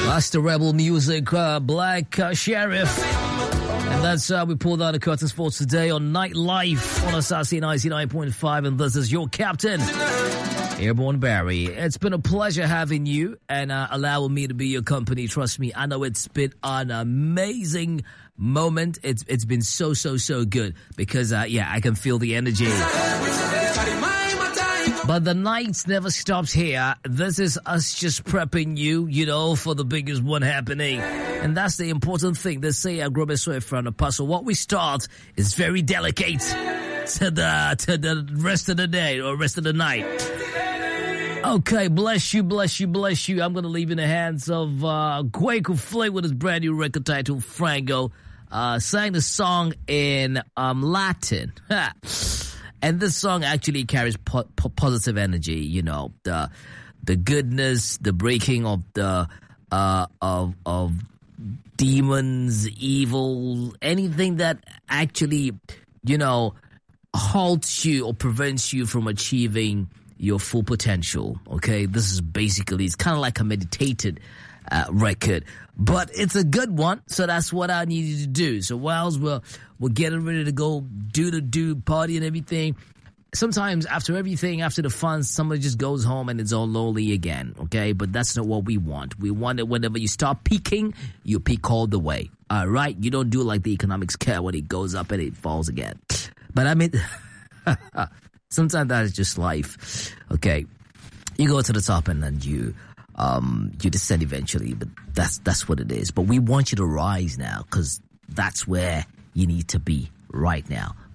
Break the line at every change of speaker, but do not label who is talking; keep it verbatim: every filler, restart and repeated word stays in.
That's the rebel music, uh, Black uh, Sheriff. And that's how uh, we pulled out the curtains for today on Nightlife on Assassin ninety-nine point five. And this is your captain, Airborne Barry. It's been a pleasure having you and uh, allowing me to be your company. Trust me, I know it's been an amazing moment. It's It's been so, so, so good because, uh, yeah, I can feel the energy. But the nights never stops here. This is us just prepping you, you know, for the biggest one happening. And that's the important thing. They say I grow my sweat from the puzzle. What we start is very delicate to the to the rest of the day or rest of the night. Okay, bless you, bless you, bless you. I'm going to leave in the hands of uh, Kwaku Flake with his brand new record titled Frango. Uh, sang the song in um, Latin. And this song actually carries po- po- positive energy, you know, the the goodness, the breaking of the uh, of of demons, evil, anything that actually, you know, halts you or prevents you from achieving your full potential. Okay, this is basically, it's kind of like a meditated uh, record, but it's a good one. So that's what I need you to do. So whilst we're we're getting ready to go do the do party and everything, sometimes after everything, after the fun, somebody just goes home and it's all lonely again. Okay, but that's not what we want. We want it whenever you start peaking, you peak all the way. All right, you don't do like the economics care when it goes up and it falls again. But I mean, sometimes that is just life. Okay, you go to the top and then you um you descend eventually. But that's that's what it is. But we want you to rise now because that's where you need to be right now.